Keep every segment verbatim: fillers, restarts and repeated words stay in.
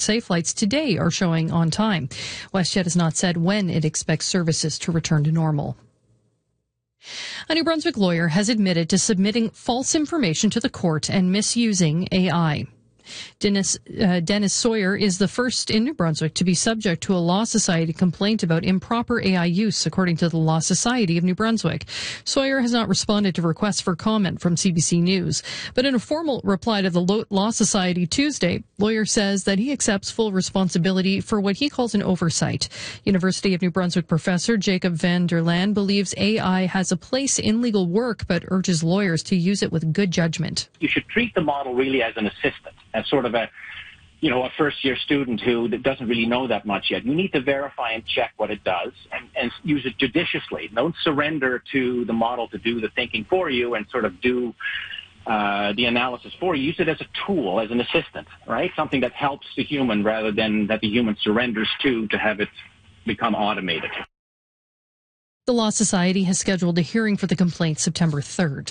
S A flights today are showing on time. WestJet has not said when it expects services to return to normal. A New Brunswick lawyer has admitted to submitting false information to the court and misusing A I. Dennis, uh, Dennis Sawyer is the first in New Brunswick to be subject to a Law Society complaint about improper A I use, according to the Law Society of New Brunswick. Sawyer has not responded to requests for comment from C B C News. But in a formal reply to the Law Society Tuesday, lawyer says that he accepts full responsibility for what he calls an oversight. University of New Brunswick professor Jacob van der Laan believes A I has a place in legal work, but urges lawyers to use it with good judgment. You should treat the model really as an assistant, as sort of a, you know, a first-year student who doesn't really know that much yet. You need to verify and check what it does and, and use it judiciously. Don't surrender to the model to do the thinking for you and sort of do uh, the analysis for you. Use it as a tool, as an assistant, right? Something that helps the human rather than that the human surrenders to to have it become automated. The Law Society has scheduled a hearing for the complaint September third.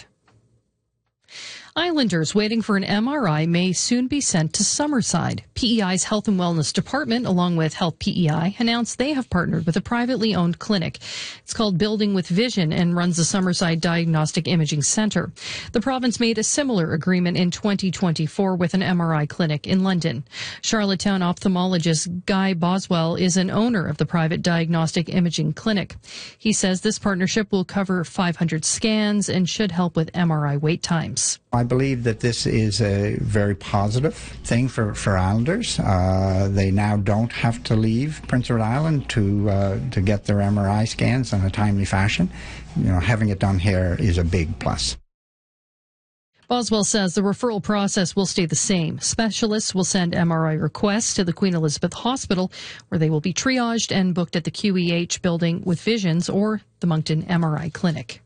Islanders waiting for an M R I may soon be sent to Summerside. P E I's Health and Wellness Department, along with Health P E I, announced they have partnered with a privately owned clinic. It's called Building with Vision and runs the Summerside Diagnostic Imaging Center. The province made a similar agreement in twenty twenty-four with an M R I clinic in London. Charlottetown ophthalmologist Guy Boswell is an owner of the private diagnostic imaging clinic. He says this partnership will cover five hundred scans and should help with M R I wait times. I believe that this is a very positive thing for, for Islanders. Uh, they now don't have to leave Prince Edward Island to uh, to get their M R I scans in a timely fashion. You know, having it done here is a big plus. Boswell says the referral process will stay the same. Specialists will send M R I requests to the Queen Elizabeth Hospital, where they will be triaged and booked at the Q E H Building with Visions or the Moncton M R I Clinic.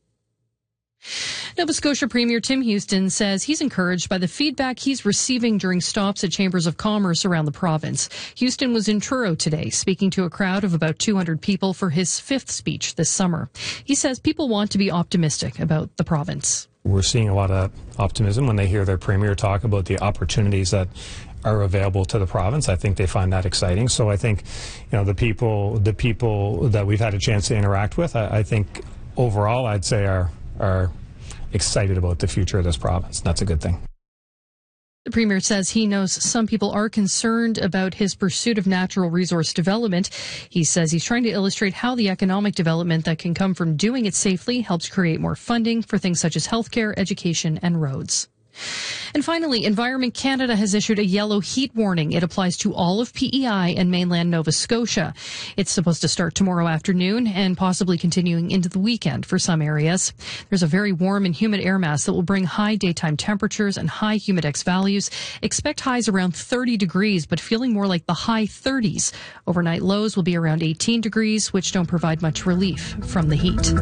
Nova Scotia Premier Tim Houston says he's encouraged by the feedback he's receiving during stops at chambers of commerce around the province. Houston was in Truro today, speaking to a crowd of about two hundred people for his fifth speech this summer. He says people want to be optimistic about the province. We're seeing a lot of optimism when they hear their premier talk about the opportunities that are available to the province. I think they find that exciting. So I think, you know, the people, the people that we've had a chance to interact with, I, I think overall, I'd say are are excited about the future of this province. That's a good thing. The Premier says he knows some people are concerned about his pursuit of natural resource development. He says he's trying to illustrate how the economic development that can come from doing it safely helps create more funding for things such as healthcare, education, and roads. And finally, Environment Canada has issued a yellow heat warning. It applies to all of P E I and mainland Nova Scotia. It's supposed to start tomorrow afternoon and possibly continuing into the weekend for some areas. There's a very warm and humid air mass that will bring high daytime temperatures and high humidex values. Expect highs around thirty degrees, but feeling more like the high thirties. Overnight lows will be around eighteen degrees, which don't provide much relief from the heat.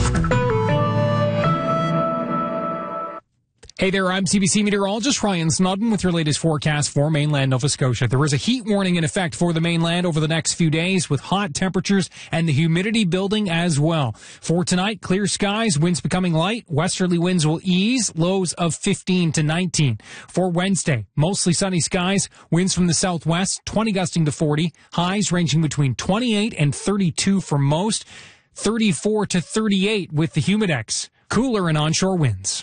Hey there, I'm C B C meteorologist Ryan Snodden with your latest forecast for mainland Nova Scotia. There is a heat warning in effect for the mainland over the next few days with hot temperatures and the humidity building as well. For tonight, clear skies, winds becoming light, westerly winds will ease, lows of fifteen to nineteen. For Wednesday, mostly sunny skies, winds from the southwest, twenty gusting to forty, highs ranging between twenty-eight and thirty-two for most, thirty-four to thirty-eight with the humidex, cooler and onshore winds.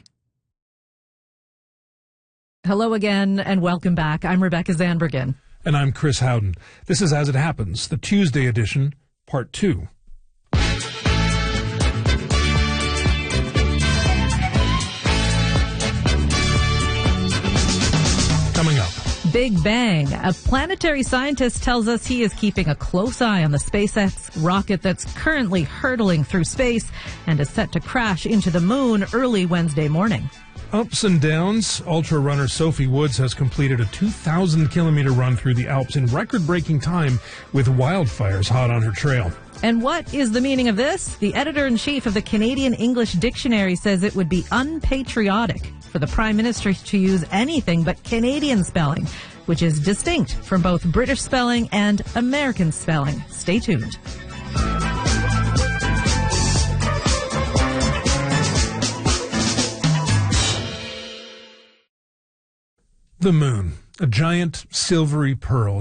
Hello again and welcome back. I'm Rebecca Zandbergen. And I'm Chris Howden. This is As It Happens, the Tuesday edition, part two. Coming up. Big Bang. A planetary scientist tells us he is keeping a close eye on the SpaceX rocket that's currently hurtling through space and is set to crash into the moon early Wednesday morning. Ups and downs. Ultra runner Sophie Woods has completed a two thousand kilometer run through the Alps in record-breaking time with wildfires hot on her trail. And what is the meaning of this? The editor-in-chief of the Canadian English Dictionary says it would be unpatriotic for the Prime Minister to use anything but Canadian spelling, which is distinct from both British spelling and American spelling. Stay tuned. The moon, a giant silvery pearl